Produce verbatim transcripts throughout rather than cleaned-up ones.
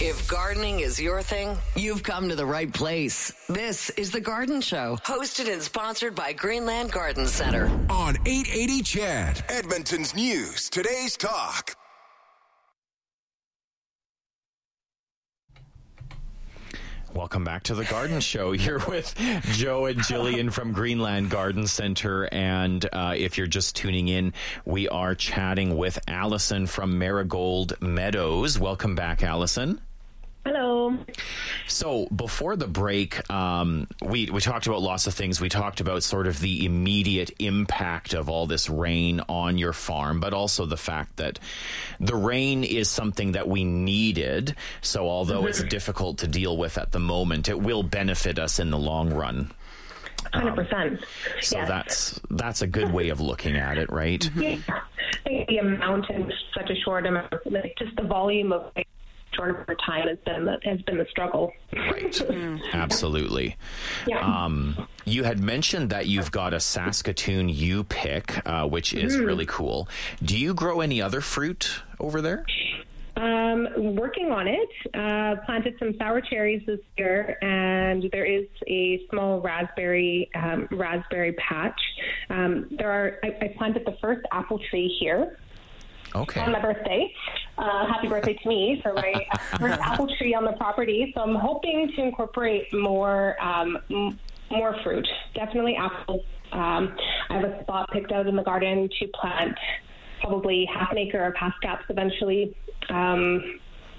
If gardening is your thing, you've come to the right place. This is The Garden Show, hosted and sponsored by Greenland Garden Center. On eight eighty C H E D, Edmonton's News, Today's Talk. Welcome back to The Garden Show. You're with Joe and Jillian from Greenland Garden Center. And uh, if you're just tuning in, we are chatting with Allison from Marigold Meadows. Welcome back, Allison. Hello. So before the break, um, we, we talked about lots of things. We talked about sort of the immediate impact of all this rain on your farm, but also the fact that the rain is something that we needed. So although it's difficult to deal with at the moment, it will benefit us in the long run. one hundred percent. Um, so yes. that's that's a good way of looking at it, right? Yeah. I think the amount in such a short amount, like just the volume of short time has been the, has been the struggle. Right. Absolutely. Yeah. Um, you had mentioned that you've got a Saskatoon U-pick, uh, which is mm. really cool. Do you grow any other fruit over there? Um, working on it. Uh, planted some sour cherries this year, and there is a small raspberry um, raspberry patch. Um, there are. I, I planted the first apple tree here. Okay. On my birthday. Uh, happy birthday to me for my first apple tree on the property. So I'm hoping to incorporate more um, m- more fruit. Definitely apples. Um, I have a spot picked out in the garden to plant probably half an acre of pascaps eventually. Um,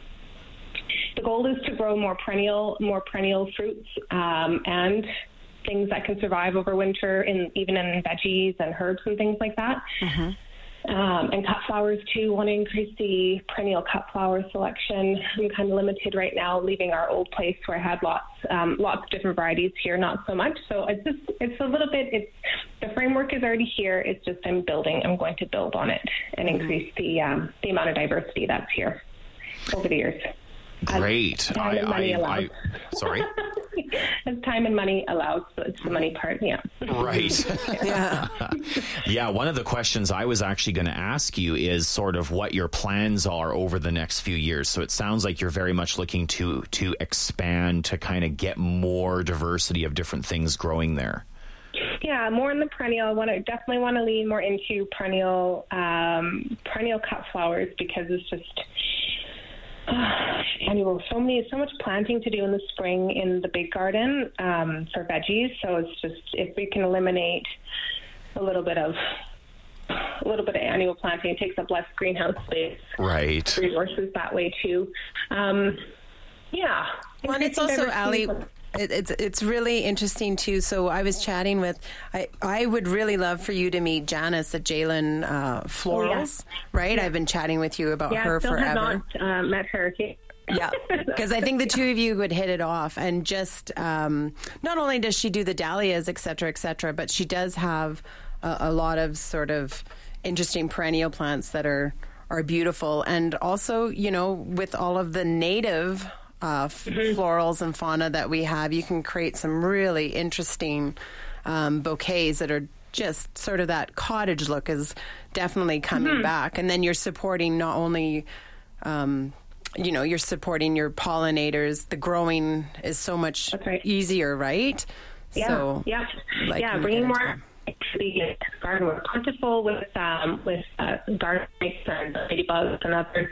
the goal is to grow more perennial, more perennial fruits um, and things that can survive over winter, in even in veggies and herbs and things like that. Mm-hmm. Um, and cut flowers too. Want to increase the perennial cut flower selection. I'm kind of limited right now, leaving our old place where I had lots, um, lots of different varieties. Here, not so much. So it's just, it's a little bit. It's the framework is already here. It's just I'm building. I'm going to build on it and increase the um, the amount of diversity that's here over the years. Great. I, I, I, sorry. As time and money allows, so it's the money part, yeah. Right. yeah. Yeah, one of the questions I was actually going to ask you is sort of what your plans are over the next few years. So it sounds like you're very much looking to to expand, to kind of get more diversity of different things growing there. Yeah, more in the perennial. I want to definitely want to lean more into perennial um, perennial cut flowers, because it's just Uh, annual. So many, so much planting to do in the spring in the big garden um, for veggies. So it's just, if we can eliminate a little bit of a little bit of annual planting, it takes up less greenhouse space. Right. Resources that way too. Um, yeah. Well, and it's also, Allie, It, it's it's really interesting too. So I was chatting with, I, I would really love for you to meet Janice at Jalen uh, Florals, oh, yeah. right? Yeah. I've been chatting with you about yeah, her still forever. Have not uh, met her. Yeah, because I think the two of you would hit it off. And just um, not only does she do the dahlias, et cetera, et cetera, but she does have a, a lot of sort of interesting perennial plants that are are beautiful. And also, you know, with all of the native Uh, f- mm-hmm. florals and fauna that we have, you can create some really interesting um, bouquets that are just sort of that cottage look is definitely coming mm-hmm. back. And then you're supporting not only, um, you know, you're supporting your pollinators. The growing is so much right. easier, right? Yeah, so, yeah, like yeah. Bringing more to the garden. We're plentiful with um, with uh, garden snakes and ladybugs and others.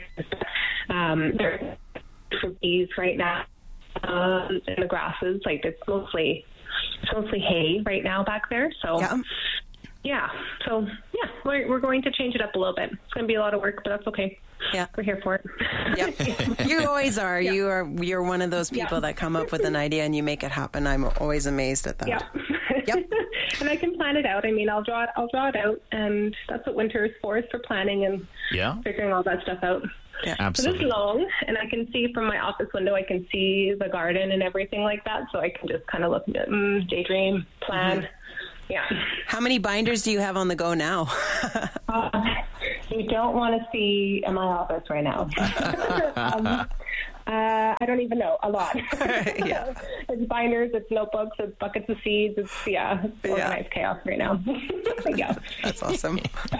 Um, they're for bees right now um, in the grasses. Like it's mostly it's mostly hay right now back there. So yeah, yeah. so yeah, we're we're going to change it up a little bit. It's going to be a lot of work, but that's okay. Yeah, we're here for it. Yep, you always are. Yeah. You are. You're one of those people yeah. that come up with an idea and you make it happen. I'm always amazed at that. Yeah. Yep. And I can plan it out. I mean, I'll draw it. I'll draw it out, and that's what winter is for, is for planning and yeah. figuring all that stuff out. Yeah, absolutely. So this long, and I can see from my office window, I can see the garden and everything like that, so I can just kind of look at mm, daydream, plan. Mm-hmm. Yeah. How many binders do you have on the go now? uh, you don't want to see in my office right now. um, Uh, I don't even know. A lot. Yeah. It's binders, it's notebooks, it's buckets of seeds. It's, yeah, it's organized yeah. chaos right now. Yeah. That's awesome.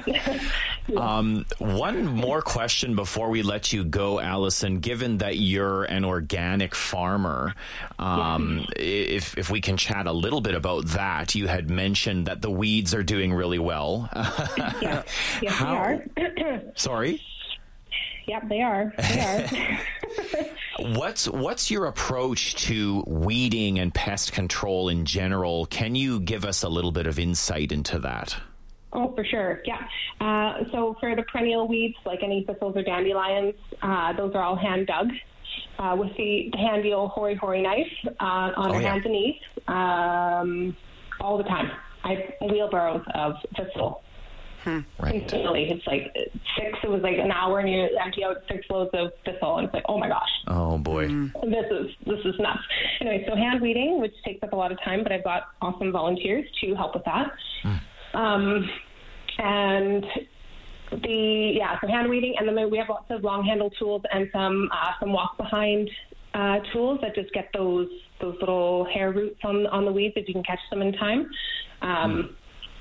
um, one more question before we let you go, Allison. Given that you're an organic farmer, um, yeah. if, if we can chat a little bit about that, you had mentioned that the weeds are doing really well. Yeah. Yes, How, they are. Sorry? Yep, they are. They are. What's what's your approach to weeding and pest control in general? Can you give us a little bit of insight into that? Oh, for sure. Yeah. Uh, so for the perennial weeds, like any thistles or dandelions, uh, those are all hand dug uh, with the, the handy old hori hori knife uh, on oh, our yeah. hands and knees um, all the time. I have wheelbarrows of thistle. Hmm. Right. Instantly. It's like six, it was like an hour and you empty out six loads of thistle and it's like, oh my gosh. Oh boy. Mm. This is, this is nuts. Anyway, so hand weeding, which takes up a lot of time, but I've got awesome volunteers to help with that. Mm. Um, and the, yeah, so hand weeding, and then we have lots of long handle tools and some, uh, some walk behind, uh, tools that just get those, those little hair roots on, on the weeds if you can catch them in time. Um, mm.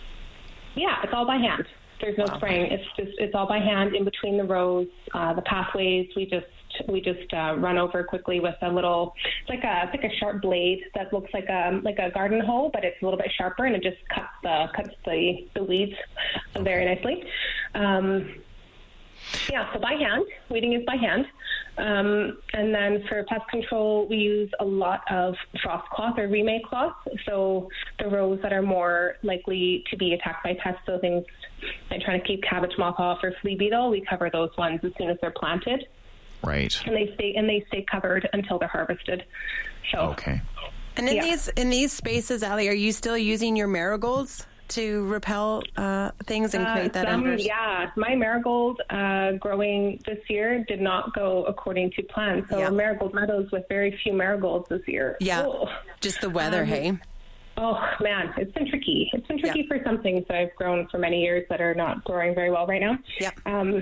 Yeah, it's all by hand. There's no wow. spraying. It's just it's all by hand in between the rows, uh, the pathways. We just we just uh, run over quickly with a little. It's like a it's like a sharp blade that looks like a like a garden hoe, but it's a little bit sharper and it just cuts the cuts the, the weeds very nicely. Um, yeah, so by hand. Weeding is by hand. Um, and then for pest control, we use a lot of frost cloth or remake cloth. So the rows that are more likely to be attacked by pests, so things like trying to keep cabbage moth off or flea beetle, we cover those ones as soon as they're planted. Right. And they stay and they stay covered until they're harvested. So okay. And in yeah. these in these spaces, Ali, are you still using your marigolds to repel uh, things and create uh, that some, embers? Yeah, my marigold uh, growing this year did not go according to plan. So yeah. marigold meadows with very few marigolds this year. Yeah, oh. just the weather, um, hey? Oh, man, it's been tricky. It's been tricky yeah. for some things that I've grown for many years that are not growing very well right now. Yeah. Um,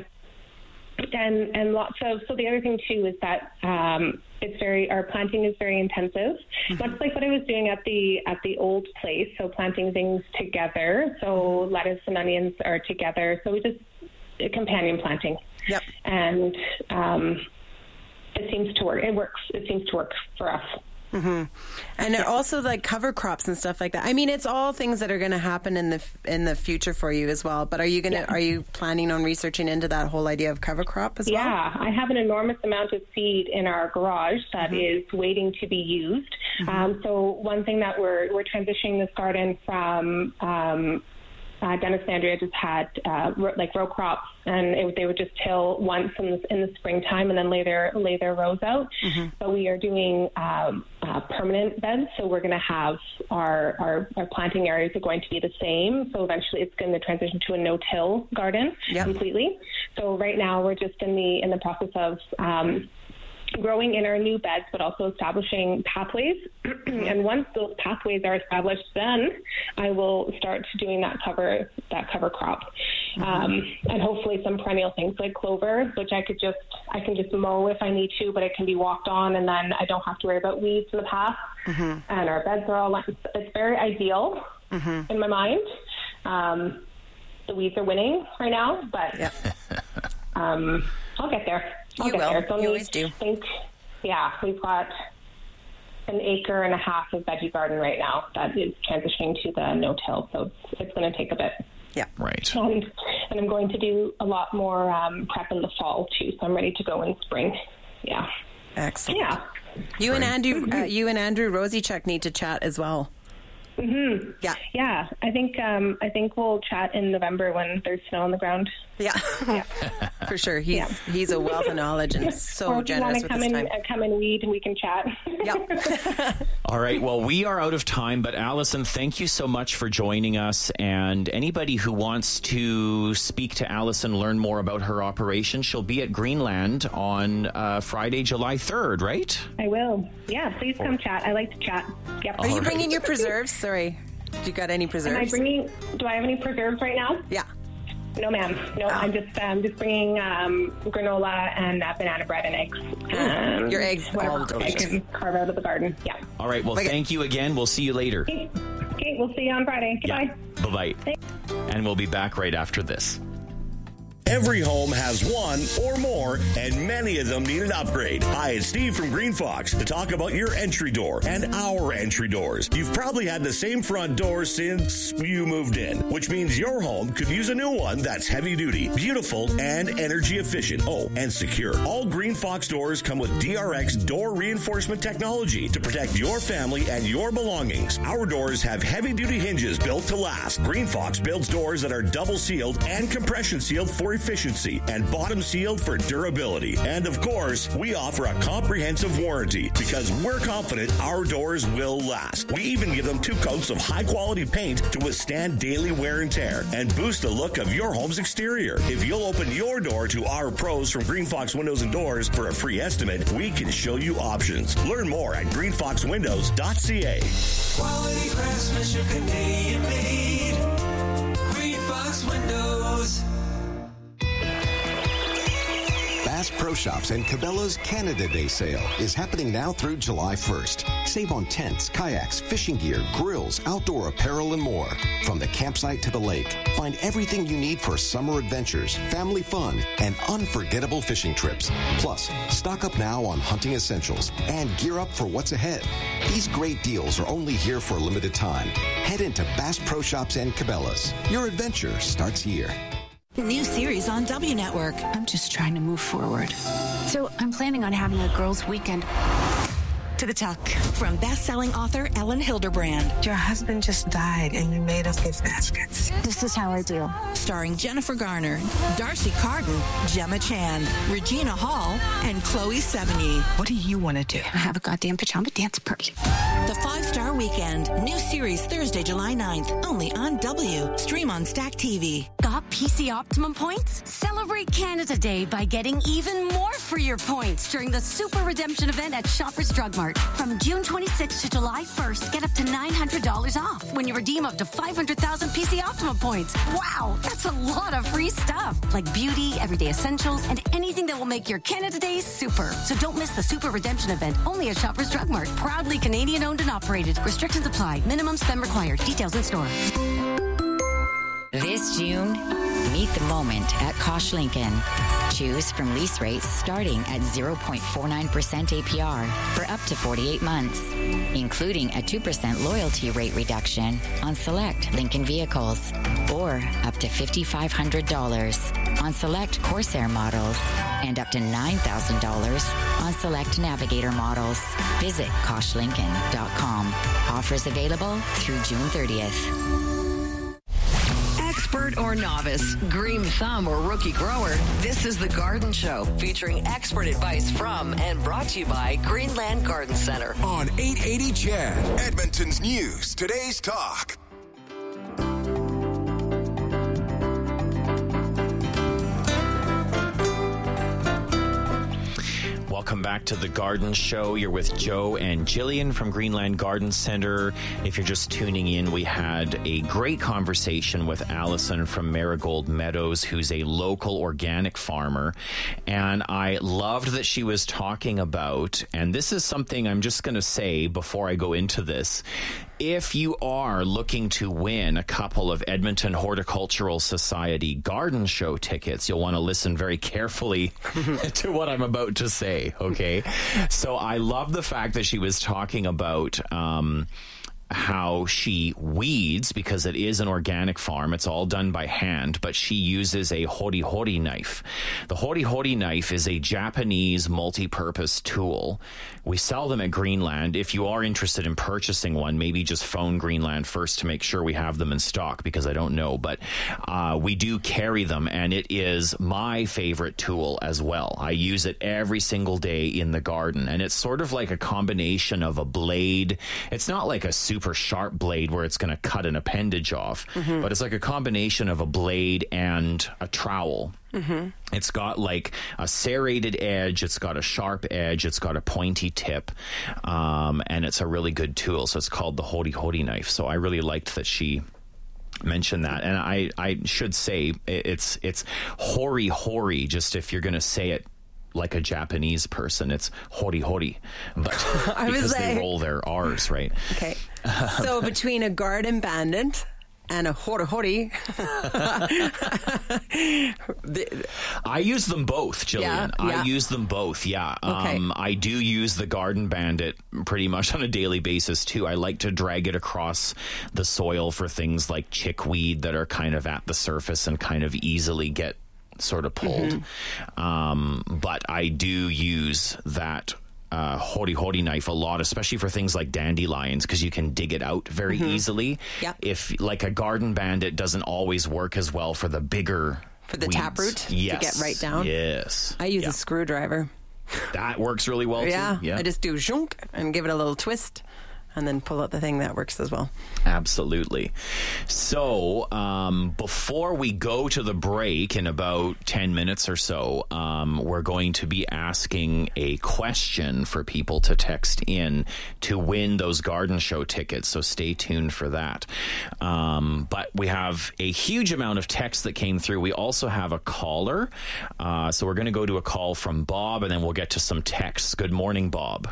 and and lots of, so the other thing too is that um, it's very, our planting is very intensive, mm-hmm. much like what I was doing at the at the old place. So planting things together. So lettuce and onions are together. So we just uh, companion planting. Yep. And um, it seems to work. It works. It seems to work for us. Mm-hmm. And yeah. also like cover crops and stuff like that. I mean, it's all things that are going to happen in the in the future for you as well. But are you going to yeah. are you planning on researching into that whole idea of cover crop as yeah, well? Yeah, I have an enormous amount of seed in our garage that mm-hmm. is waiting to be used. Mm-hmm. Um, so one thing that we're we're transitioning this garden from. Um, Uh, Dennis and Andrea just had uh, ro- like row crops, and it, they would just till once in the, in the springtime, and then lay their lay their rows out. Mm-hmm. But we are doing um, uh, permanent beds, so we're going to have our, our our planting areas are going to be the same. So eventually, it's going to transition to a no-till garden yep. completely. So right now, we're just in the in the process of. Um, growing in our new beds, but also establishing pathways. And once those pathways are established, then I will start doing that cover that cover crop, mm-hmm. um, and hopefully some perennial things like clover, which I could just I can just mow if I need to, but it can be walked on, and then I don't have to worry about weeds in the path. Mm-hmm. And our beds are all it's very ideal mm-hmm. in my mind. Um, the weeds are winning right now, but yeah. um, I'll get there. I'll you get will. There. So you always do. Think, yeah, we've got an acre and a half of veggie garden right now that is transitioning to the no-till, so it's, it's going to take a bit. Yeah, right. And, and I'm going to do a lot more um, prep in the fall too, so I'm ready to go in spring. Yeah. Excellent. Yeah. You right. and Andrew, uh, you and Andrew Rosicek need to chat as well. Mm-hmm. Yeah, yeah. I think um, I think we'll chat in November when there's snow on the ground. Yeah, yeah. For sure. He's yeah. he's a wealth of knowledge and so or generous with come his in, time. Uh, come and weed, and we can chat. Yep. All right. Well, we are out of time, but Allison, thank you so much for joining us. And anybody who wants to speak to Allison, learn more about her operation, she'll be at Greenland on uh, Friday, July third, right? I will. Yeah, please come oh. chat. I like to chat. Yep. Are you All bringing right. your preserves? Sorry. Do you got any preserves? Am I bringing, do I have any preserves right now? Yeah. No, ma'am. No, Oh. I'm just um, just bringing um, granola and uh, banana bread and eggs. Um, Your eggs, whatever all I delicious. can carve out of the garden. Yeah. All right. Well, Like- thank you again. We'll see you later. Okay, okay, we'll see you on Friday. Goodbye. Yeah. Bye-bye. And we'll be back right after this. Every home has one or more, and many of them need an upgrade. Hi, it's Steve from Green Fox to talk about your entry door and our entry doors. You've probably had the same front door since you moved in, which means your home could use a new one that's heavy duty, beautiful, and energy efficient. Oh, and secure. All Green Fox doors come with D R X door reinforcement technology to protect your family and your belongings. Our doors have heavy duty hinges built to last. Green Fox builds doors that are double sealed and compression sealed for efficiency and bottom sealed for durability. And of course, we offer a comprehensive warranty because we're confident our doors will last. We even give them two coats of high quality paint to withstand daily wear and tear and boost the look of your home's exterior. If you'll open your door to our pros from Green Fox Windows and Doors for a free estimate, we can show you options. Learn more at green fox windows dot c a. Quality craftsmanship, Canadian made. Green Fox Windows. Bass Pro Shops and Cabela's Canada Day sale is happening now through July first. Save on tents, kayaks, fishing gear, grills, outdoor apparel, and more. From the campsite to the lake, find everything you need for summer adventures, family fun, and unforgettable fishing trips. Plus, stock up now on hunting essentials and gear up for what's ahead. These great deals are only here for a limited time. Head into Bass Pro Shops and Cabela's. Your adventure starts here. New series on W Network. I'm just trying to move forward. So I'm planning on having a girls' weekend. To the tuck. From best-selling author Ellen Hilderbrand. Your husband just died and you made us gift baskets. This is how I do. Starring Jennifer Garner, Darcy Carden, Gemma Chan, Regina Hall, and Chloe Sevigny. What do you want to do? Have a goddamn pajama dance party. The Five-Star Weekend. New series Thursday, July ninth. Only on W. Stream on Stack T V. Got P C Optimum points? Celebrate Canada Day by getting even more for your points during the Super Redemption event at Shoppers Drug Mart. From June twenty-sixth to July first, get up to nine hundred dollars off when you redeem up to five hundred thousand P C Optimum points. Wow, that's a lot of free stuff. Like beauty, everyday essentials, and anything that will make your Canada Day super. So don't miss the Super Redemption event only at Shoppers Drug Mart. Proudly Canadian owned and operated. Restrictions apply. Minimum spend required. Details in store. This June, meet the moment at Kosh Lincoln. Choose from lease rates starting at zero point four nine percent A P R for up to forty-eight months, including a two percent loyalty rate reduction on select Lincoln vehicles, or up to five thousand five hundred dollars on select Corsair models, and up to nine thousand dollars on select Navigator models. Visit kosh lincoln dot com. Offers available through June thirtieth. Expert or novice, green thumb or rookie grower, this is The Garden Show, featuring expert advice from and brought to you by Greenland Garden Center. On eight eighty C H A D, Edmonton's News, Today's Talk. Welcome back to The Garden Show. You're with Joe and Jillian from Greenland Garden Center. If you're just tuning in, we had a great conversation with Allison from Marigold Meadows, who's a local organic farmer. And I loved that she was talking about, and this is something I'm just going to say before I go into this, if you are looking to win a couple of Edmonton Horticultural Society garden show tickets, you'll want to listen very carefully to what I'm about to say, okay? So I love the fact that she was talking about um, how she weeds, because it is an organic farm. It's all done by hand, but she uses a hori hori knife. The hori hori knife is a Japanese multi-purpose tool. We sell them at Greenland. If you are interested in purchasing one, maybe just phone Greenland first to make sure we have them in stock, because I don't know, but uh, we do carry them, and it is my favorite tool as well. I use it every single day in the garden, and it's sort of like a combination of a blade. It's not like a super super sharp blade where it's going to cut an appendage off, mm-hmm. but it's like a combination of a blade and a trowel. Mm-hmm. It's got like a serrated edge, it's got a sharp edge, it's got a pointy tip, um, and it's a really good tool. So it's called the Hori Hori knife. So I really liked that she mention that. And I, I should say it's it's hori hori, just if you're going to say it like a Japanese person, it's hori hori. But I because was they like, roll their R's, right? Okay. So between a garden bandit and a hori hori. I use them both, Jillian. Yeah, yeah. I use them both, yeah. Okay. Um, I do use the garden bandit pretty much on a daily basis, too. I like to drag it across the soil for things like chickweed that are kind of at the surface and kind of easily get sort of pulled. Mm-hmm. Um, but I do use that Uh, hori hori knife a lot, especially for things like dandelions, because you can dig it out very mm-hmm. easily. Yeah. If like a garden bandit doesn't always work as well for the bigger for the weeds. taproot yes. to get right down. Yes, I use yeah. a screwdriver. That works really well yeah. too. Yeah, I just do zhunk and give it a little twist, and then pull out the thing. That works as well. Absolutely. So um, before we go to the break in about ten minutes or so, um, we're going to be asking a question for people to text in to win those garden show tickets. So stay tuned for that. Um, but we have a huge amount of text that came through. We also have a caller. Uh, so we're going to go to a call from Bob, and then we'll get to some texts. Good morning, Bob.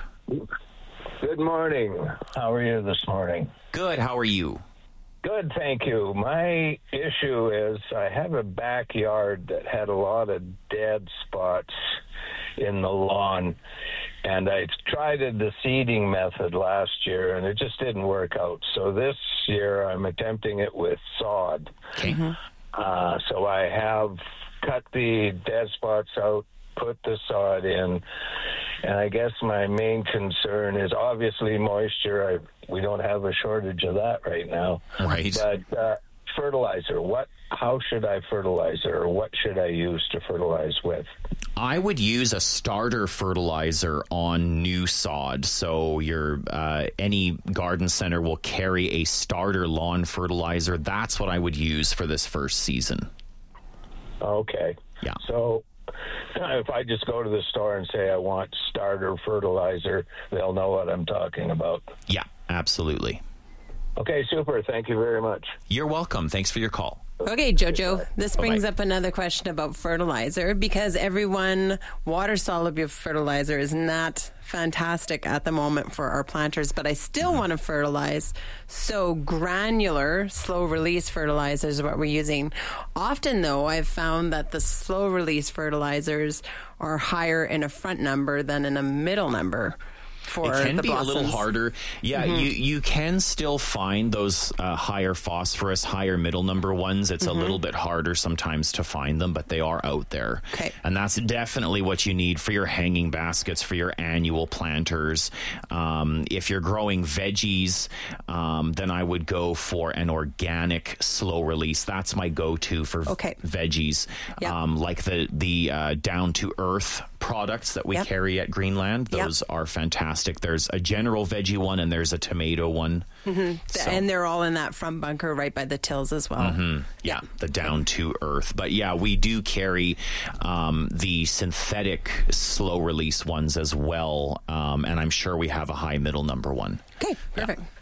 Good morning. How are you this morning? Good. How are you? Good, thank you. My issue is I have a backyard that had a lot of dead spots in the lawn, and I tried the seeding method last year, and it just didn't work out. So this year I'm attempting it with sod. Okay. Mm-hmm. Uh, so I have cut the dead spots out, put the sod in, and I guess my main concern is obviously moisture. I, we don't have a shortage of that right now. Right. But uh, fertilizer, what? How should I fertilize, or what should I use to fertilize with? I would use a starter fertilizer on new sod. So your uh, any garden center will carry a starter lawn fertilizer. That's what I would use for this first season. Okay. Yeah. So if I just go to the store and say I want starter fertilizer, they'll know what I'm talking about. Yeah, absolutely. Okay, super. Thank you very much. You're welcome. Thanks for your call. Okay, Jojo, this brings Bye-bye. up another question about fertilizer, because everyone, water-soluble fertilizer is not fantastic at the moment for our planters, but I still mm-hmm. want to fertilize. So granular, slow-release fertilizer is what we're using. Often, though, I've found that the slow-release fertilizers are higher in a front number than in a middle number. For it can the be blossoms. a little harder. Yeah, Mm-hmm. you, you can still find those uh, higher phosphorus, higher middle number ones. It's mm-hmm. a little bit harder sometimes to find them, but they are out there. Okay. And that's definitely what you need for your hanging baskets, for your annual planters. Um, if you're growing veggies, um, then I would go for an organic slow release. That's my go-to for okay. veggies. Yep. Um, like the, the uh, down-to-earth products that we yep. carry at Greenland. Those yep. are fantastic. There's a general veggie one and there's a tomato one. Mm-hmm. So. And they're all in that front bunker right by the tills as well. Mm-hmm. Yeah, yeah, the down to earth. But yeah, we do carry um, the synthetic slow release ones as well. Um, and I'm sure we have a high middle number one. Okay, perfect. Yeah.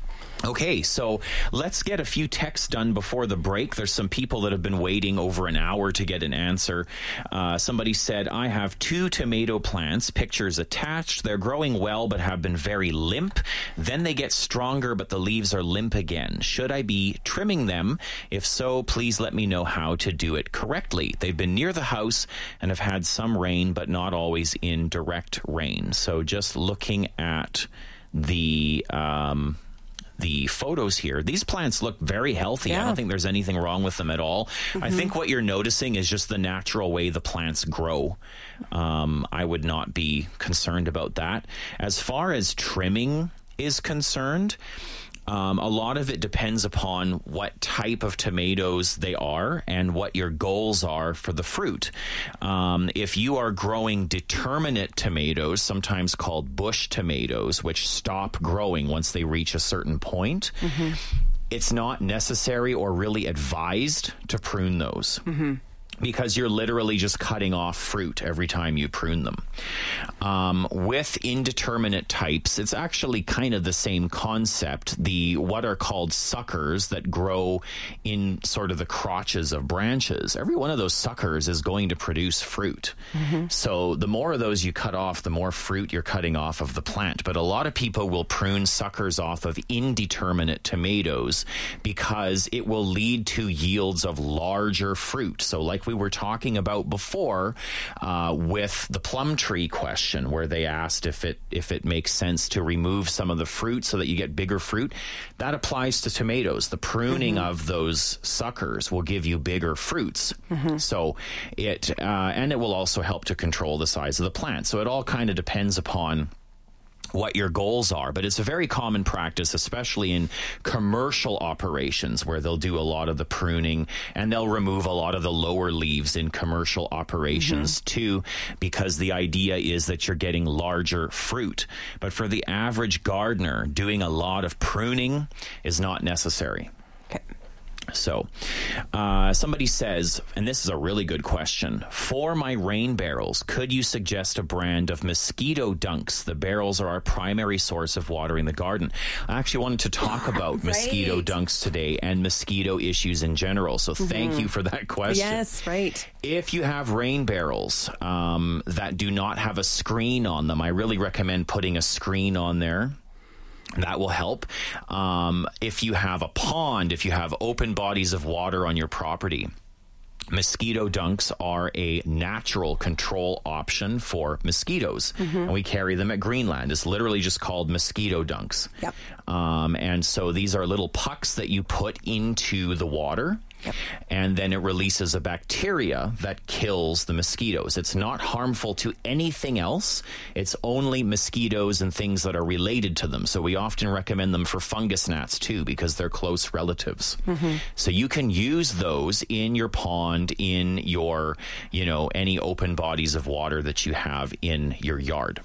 Okay, so let's get a few texts done before the break. There's some people that have been waiting over an hour to get an answer. Uh, somebody said, I have two tomato plants, pictures attached. They're growing well, but have been very limp. Then they get stronger, but the leaves are limp again. Should I be trimming them? If so, please let me know how to do it correctly. They've been near the house and have had some rain, but not always in direct rain. So just looking at the... Um, the photos here, these plants look very healthy. Yeah. I don't think there's anything wrong with them at all. Mm-hmm. I think what you're noticing is just the natural way the plants grow. Um, I would not be concerned about that. As far as trimming is concerned, Um, a lot of it depends upon what type of tomatoes they are and what your goals are for the fruit. Um, if you are growing determinate tomatoes, sometimes called bush tomatoes, which stop growing once they reach a certain point, mm-hmm. it's not necessary or really advised to prune those. Mm-hmm. because you're literally just cutting off fruit every time you prune them. Um, with indeterminate types, it's actually kind of the same concept. The what are called suckers that grow in sort of the crotches of branches, every one of those suckers is going to produce fruit. Mm-hmm. So the more of those you cut off, the more fruit you're cutting off of the plant. But a lot of people will prune suckers off of indeterminate tomatoes because it will lead to yields of larger fruit. So like we were talking about before uh, with the plum tree question, where they asked if it if it makes sense to remove some of the fruit so that you get bigger fruit, that applies to tomatoes. The pruning mm-hmm. of those suckers will give you bigger fruits. Mm-hmm. So it uh, and it will also help to control the size of the plant. So it all kind of depends upon what your goals are, but it's a very common practice, especially in commercial operations where they'll do a lot of the pruning and they'll remove a lot of the lower leaves in commercial operations mm-hmm. too, because the idea is that you're getting larger fruit. But for the average gardener, doing a lot of pruning is not necessary. Okay. So uh, somebody says, and this is a really good question, for my rain barrels, could you suggest a brand of mosquito dunks? The barrels are our primary source of watering the garden. I actually wanted to talk about right. mosquito dunks today and mosquito issues in general. So mm-hmm. thank you for that question. Yes, right. If you have rain barrels um, that do not have a screen on them, I really recommend putting a screen on there. That will help. Um, if you have a pond, if you have open bodies of water on your property, mosquito dunks are a natural control option for mosquitoes. Mm-hmm. And we carry them at Greenland. It's literally just called mosquito dunks. Yep. Um, and so these are little pucks that you put into the water. Yep. And then it releases a bacteria that kills the mosquitoes. It's not harmful to anything else. It's only mosquitoes and things that are related to them. So we often recommend them for fungus gnats too, because they're close relatives. Mm-hmm. So you can use those in your pond, in your, you know, any open bodies of water that you have in your yard.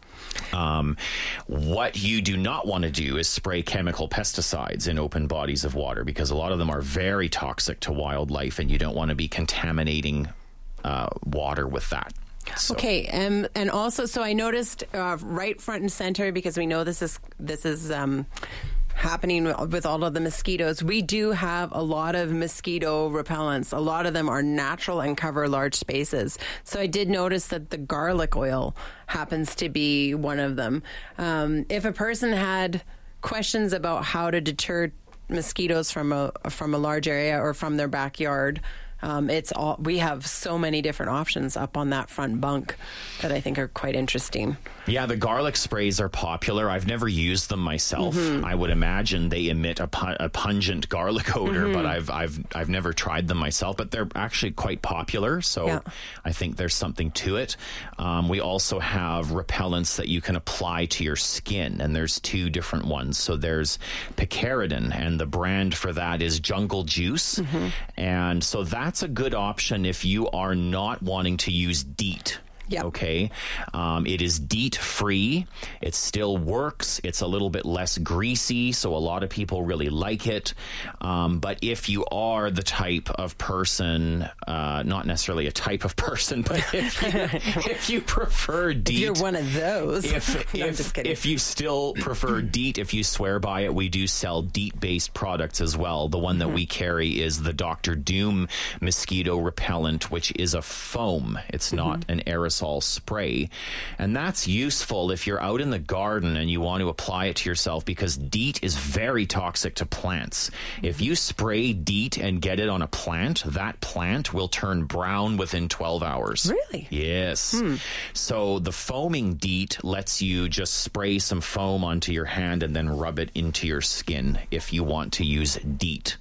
Um, what you do not want to do is spray chemical pesticides in open bodies of water, because a lot of them are very toxic to wildlife, and you don't want to be contaminating uh, water with that. So. Okay, um, and also, so I noticed uh, right front and center, because we know this is this is um, happening with all of the mosquitoes. We do have a lot of mosquito repellents. A lot of them are natural and cover large spaces. So I did notice that the garlic oil happens to be one of them. Um, if a person had questions about how to deter mosquitoes from a from a large area or from their backyard, Um, it's all, we have so many different options up on that front bunk that I think are quite interesting. Yeah, the garlic sprays are popular. I've never used them myself. Mm-hmm. I would imagine they emit a, pu- a pungent garlic odor, mm-hmm. but I've I've I've never tried them myself. But they're actually quite popular, so yeah. I think there's something to it. Um, we also have repellents that you can apply to your skin, and there's two different ones. So there's picaridin, and the brand for that is Jungle Juice, mm-hmm. and so that. That's a good option if you are not wanting to use DEET. Yep. Okay. Um, it is DEET free. It still works. It's a little bit less greasy, so a lot of people really like it. Um, but if you are the type of person, uh, not necessarily a type of person, but if you, if you prefer DEET. If you're one of those. If, no, if, I'm just kidding. If you still prefer DEET, if you swear by it, we do sell DEET-based products as well. The one that mm-hmm. we carry is the Doctor Doom mosquito repellent, which is a foam. It's mm-hmm. not an aerosol spray, and that's useful if you're out in the garden and you want to apply it to yourself, because DEET is very toxic to plants. If you spray DEET and get it on a plant, that plant will turn brown within twelve hours. Really? Yes. Hmm. So the foaming DEET lets you just spray some foam onto your hand and then rub it into your skin if you want to use DEET.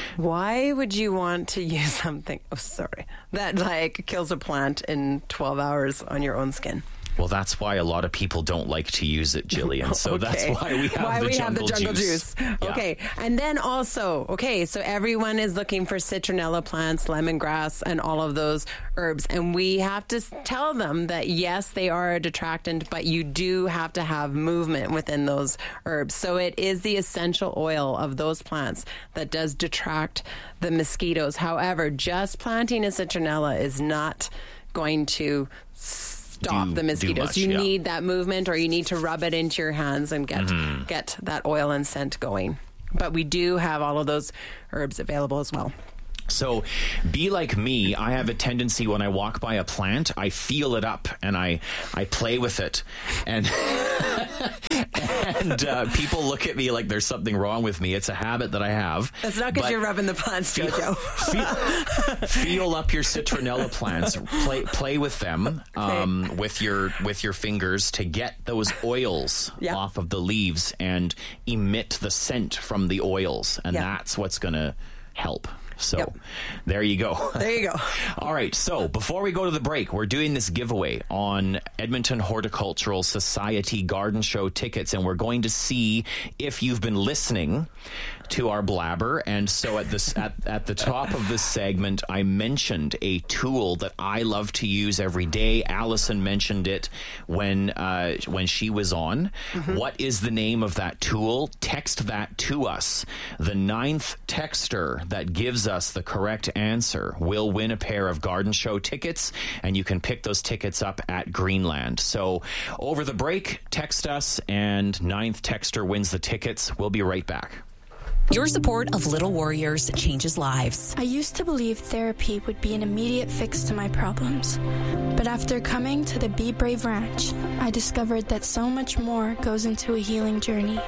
Why would you want to use something, oh sorry, that like kills a plant in twelve hours on your own skin? Well, that's why a lot of people don't like to use it, Jillian. So Okay. that's why we have why the we jungle have the jungle juice. juice. Yeah. Okay. And then also, okay, so everyone is looking for citronella plants, lemongrass, and all of those herbs. And we have to s- tell them that, yes, they are a detractant, but you do have to have movement within those herbs. So it is the essential oil of those plants that does detract the mosquitoes. However, just planting a citronella is not going to stop Do- the do mosquitoes. much, you yeah. need that movement, or you need to rub it into your hands and get Mm-hmm. get that oil and scent going. But we do have all of those herbs available as well. So be like me. I have a tendency when I walk by a plant, I feel it up and I, I play with it. And and uh, people look at me like there's something wrong with me. It's a habit that I have. That's not because But you're rubbing the plants, feel, Jojo. feel, feel up your citronella plants. Play play with them um, with your with your fingers to get those oils Yeah. off of the leaves and emit the scent from the oils. And Yeah. that's what's going to help. So Yep. there you go. There you go. All right. So before we go to the break, we're doing this giveaway on Edmonton Horticultural Society Garden Show tickets, and we're going to see if you've been listening to our blabber. And so at this at, at the top of this segment, I mentioned a tool that I love to use every day. Allison mentioned it when uh, when she was on. Mm-hmm. What is the name of that tool? Text that to us. The ninth texter that gives us the correct answer will win a pair of Garden Show tickets, and you can pick those tickets up at Greenland. So over the break, text us, and ninth texter wins the tickets. We'll be right back. Your support of Little Warriors changes lives. I used to believe therapy would be an immediate fix to my problems. But after coming to the Be Brave Ranch, I discovered that so much more goes into a healing journey.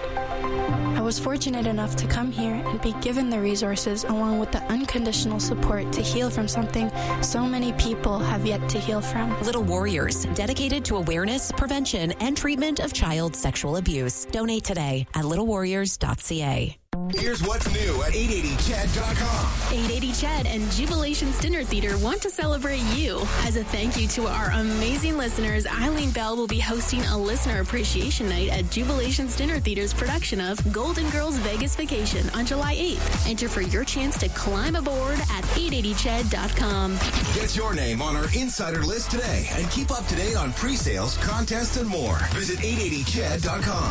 I was fortunate enough to come here and be given the resources along with the unconditional support to heal from something so many people have yet to heal from. Little Warriors, dedicated to awareness, prevention, and treatment of child sexual abuse. Donate today at little warriors dot c a. Here's what's new at eight eighty ched dot com. eight eighty Ched and Jubilations Dinner Theater want to celebrate you. As a thank you to our amazing listeners, Eileen Bell will be hosting a listener appreciation night at Jubilations Dinner Theater's production of Golden Girls Vegas Vacation on July eighth. Enter for your chance to climb aboard at eight eighty ched dot com. Get your name on our insider list today and keep up to date on pre-sales, contests, and more. Visit eight eighty ched dot com.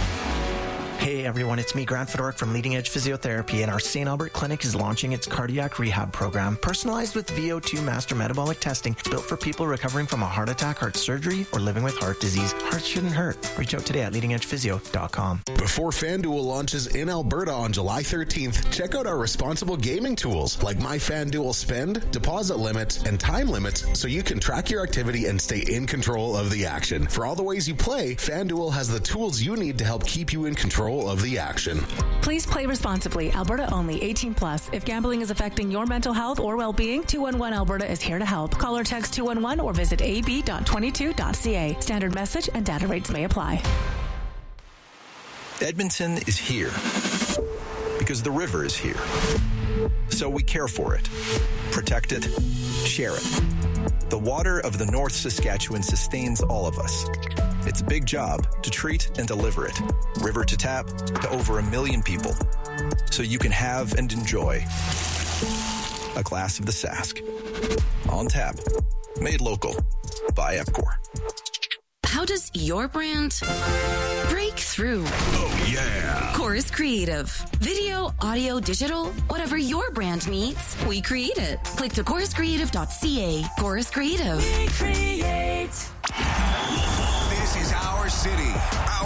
Hey everyone, it's me, Grant Fedoruk from Leading Edge Physiotherapy, and our Saint Albert Clinic is launching its cardiac rehab program, personalized with V O two master metabolic testing. It's built for people recovering from a heart attack, heart surgery, or living with heart disease. Hearts shouldn't hurt. Reach out today at leading edge physio dot com. Before FanDuel launches in Alberta on July thirteenth, check out our responsible gaming tools like My FanDuel Spend, deposit limits, and time limits so you can track your activity and stay in control of the action. For all the ways you play, FanDuel has the tools you need to help keep you in control of the action. Please play responsibly. Alberta only. eighteen plus. If gambling is affecting your mental health or well-being, two one one Alberta is here to help. Call or text two one one or visit a b dot twenty-two dot c a. Standard message and data rates may apply. Edmonton is here because the river is here. So we care for it, protect it, share it. The water of the North Saskatchewan sustains all of us. It's a big job to treat and deliver it, river to tap, to over a million people, so you can have and enjoy a glass of the Sask. On tap, made local by Epcor. How does your brand break through? Oh, yeah. Chorus Creative. Video, audio, digital, whatever your brand needs, we create it. Click to chorus creative dot c a. Chorus Creative. We create. This is our city,